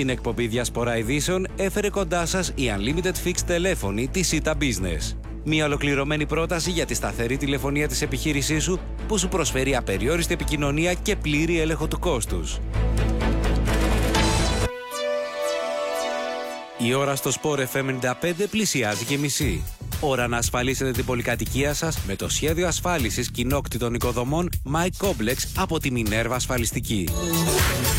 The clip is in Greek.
Την εκπομπή Διασπορά Ειδήσεων έφερε κοντά σας η Unlimited Fixed τηλέφωνη της Ita Business. Μια ολοκληρωμένη πρόταση για τη σταθερή τηλεφωνία της επιχείρησής σου που σου προσφέρει απεριόριστη επικοινωνία και πλήρη έλεγχο του κόστους. Η ώρα στο Sport FM 95 πλησιάζει και μισή. Ώρα να ασφαλίσετε την πολυκατοικία σας με το σχέδιο ασφάλισης κοινόκτητων οικοδομών My Complex από τη Minerva Ασφαλιστική.